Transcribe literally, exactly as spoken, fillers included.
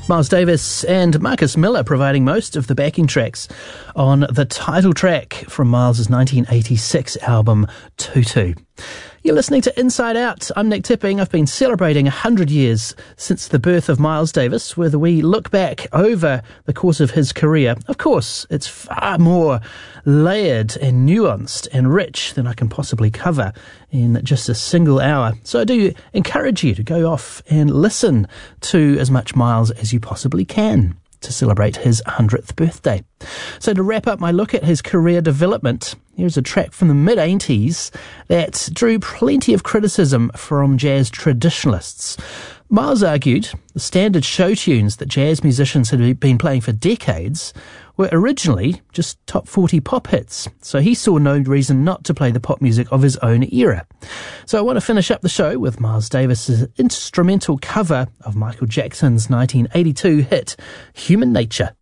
Miles Davis and Marcus Miller providing most of the backing tracks on the title track from Miles' nineteen eighty-six album Tutu. You're listening to Inside Out. I'm Nick Tipping. I've been celebrating one hundred years since the birth of Miles Davis, where we look back over the course of his career. Of course, it's far more layered and nuanced and rich than I can possibly cover in just a single hour. So I do encourage you to go off and listen to as much Miles as you possibly can to celebrate his one hundredth birthday. So to wrap up my look at his career development, here's a track from the mid-eighties that drew plenty of criticism from jazz traditionalists. Miles argued the standard show tunes that jazz musicians had been playing for decades were originally just top forty pop hits, so he saw no reason not to play the pop music of his own era. So I want to finish up the show with Miles Davis's instrumental cover of Michael Jackson's nineteen eighty-two hit, Human Nature.